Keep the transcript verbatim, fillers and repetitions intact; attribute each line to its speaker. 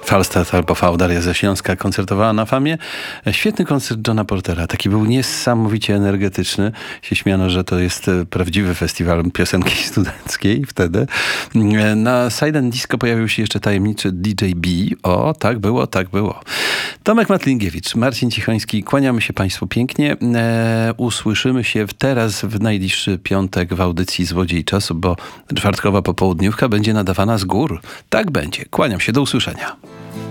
Speaker 1: Falstaff albo Faudaria ze Śląska koncertowała na Famie. Świetny koncert Johna Portera. Taki był niesamowicie energetyczny. Się śmiano, że to jest prawdziwy festiwal piosenki studenckiej wtedy. Na Silent Disco pojawił się jeszcze tajemniczy D J B. O, tak było, tak było. Tomek Matlingiewicz, Marcin Cichoński. Kłaniamy się Państwu pięknie. E, usłyszymy się teraz w najbliższy piątek w audycji Złodziej Czasu, bo czwartkowa popołudniówka będzie nadawana z gór. Tak będzie. Kłaniam się. Do usłyszenia.